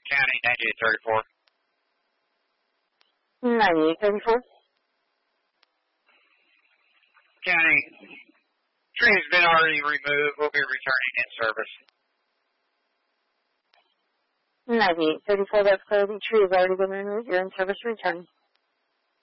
County, 9834. 9834. County, tree's been already removed. We'll be returning in service. 9834, that's clear. The tree has already been removed. You're in service return.